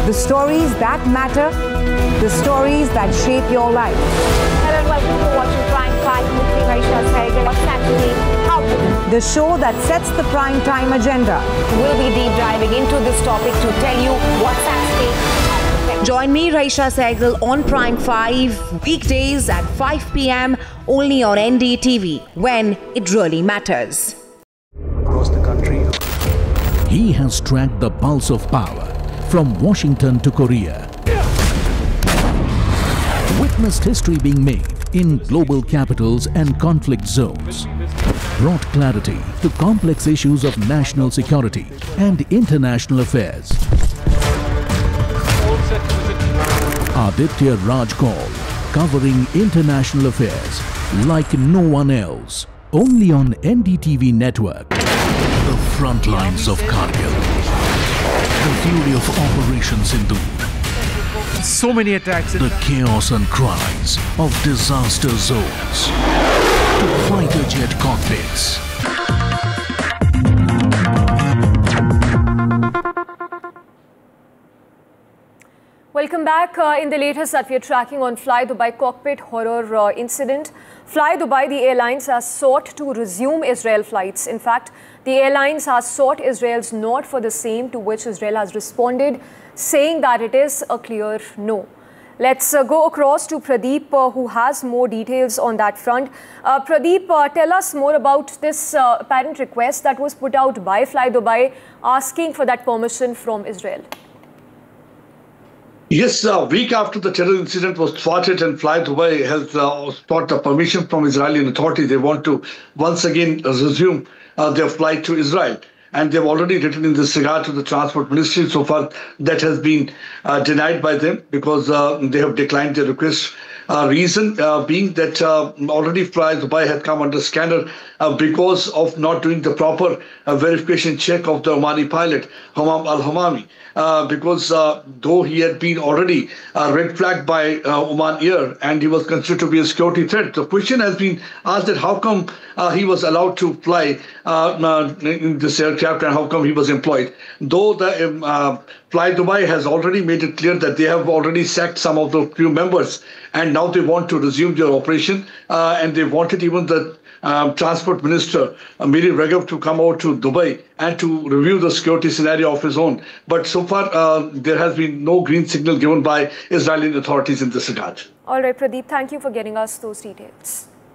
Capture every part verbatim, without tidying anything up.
The stories that matter, the stories that shape your life. Hello and welcome to watching Prime Five with me, Raisha Sehgal. What's happening? How to do? The show that sets the prime time agenda. We'll be deep diving into this topic to tell you what's at stake. Join me, Raisha Sehgal, on Prime Five, weekdays at five p m only on N D T V, when it really matters. Across the country, he has tracked the pulse of power from Washington to Korea. Witnessed history being made in global capitals and conflict zones. Brought clarity to complex issues of national security and international affairs. Aditya Raj Kaul, covering international affairs like no one else. Only on N D T V network. The front lines of Kargil. The fury of Operation Sindhu. so many attacks. The chaos and cries of disaster zones. To fighter jet cockpits. Welcome back. Uh, in the latest that we are tracking on Fly Dubai cockpit horror uh, incident, Fly Dubai, the airlines, has sought to resume Israel flights. In fact, the airlines has sought Israel's nod for the same, to which Israel has responded, saying that it is a clear no. Let's uh, go across to Pradeep, uh, who has more details on that front. Uh, Pradeep, uh, tell us more about this uh, apparent request that was put out by Fly Dubai, asking for that permission from Israel. Yes, a week after the terror incident was thwarted and Fly Dubai has uh, sought the permission from Israeli authorities. They want to once again resume uh, their flight to Israel. And they've already written in this regard to the Transport Ministry. So far, that has been uh, denied by them because uh, they have declined their request. Uh, reason uh, being that uh, already Fly Dubai had come under scanner uh, because of not doing the proper uh, verification check of the Omani pilot, Hamam Al-Hamami. Uh, because uh, though he had been already uh, red flagged by uh, Oman Air and he was considered to be a security threat, the question has been asked that how come uh, he was allowed to fly uh, in this aircraft and how come he was employed. Though the um, uh, Fly Dubai has already made it clear that they have already sacked some of the crew members and now they want to resume their operation uh, and they wanted even the Um, Transport Minister uh, Miri Regev to come out to Dubai and to review the security scenario of his own. But so far, uh, there has been no green signal given by Israeli authorities in this regard. All right, Pradeep, thank you for getting us those details.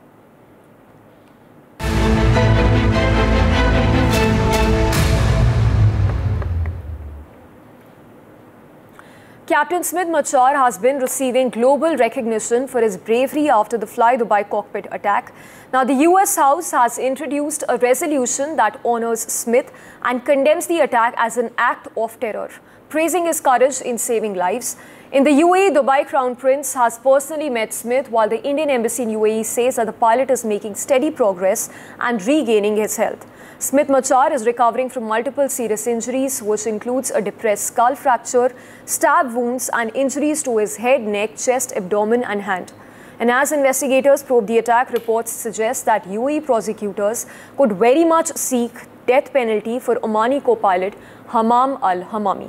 Captain Smith Machar has been receiving global recognition for his bravery after the Fly Dubai cockpit attack. Now, the U S House has introduced a resolution that honors Smith and condemns the attack as an act of terror, praising his courage in saving lives. In the U A E, Dubai Crown Prince has personally met Smith, while the Indian Embassy in U A E says that the pilot is making steady progress and regaining his health. Smith Machar is recovering from multiple serious injuries, which includes a depressed skull fracture, stab wounds, and injuries to his head, neck, chest, abdomen, and hand. And as investigators probe the attack, reports suggest that U A E prosecutors could very much seek death penalty for Omani co-pilot Hamam Al-Hamami.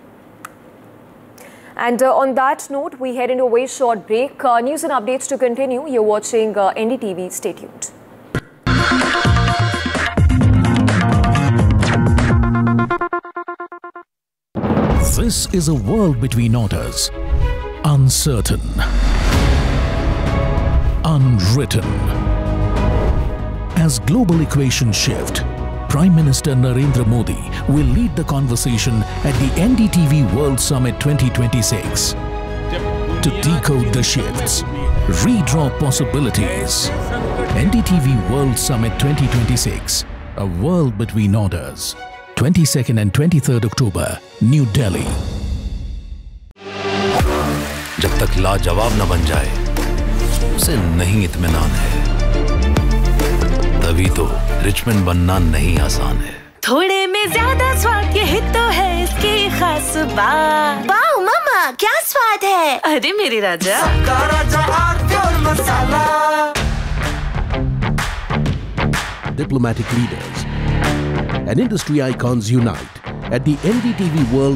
And uh, on that note, we head into a very short break. Uh, news and updates to continue. You're watching uh, N D T V. Stay tuned. This is a world between orders. Uncertain. Unwritten. As global equations shift, Prime Minister Narendra Modi will lead the conversation at the N D T V World Summit twenty twenty-six. To decode the shifts, redraw possibilities. N D T V World Summit twenty twenty-six, a world between orders. twenty-second and twenty-third October, New Delhi. जब तक लाजवाब न बन जाए, उसे नहीं इत्मीनान है। तभी तो रिचमंड बनना नहीं आसान है। थोड़े में ज्यादा स्वाद, यही तो है इसकी खास बात। वाओ मामा, क्या स्वाद है? अरे मेरे राजा, सबका राजा आरती और मसाला। Diplomatic leaders and industry icons unite at the N D T V World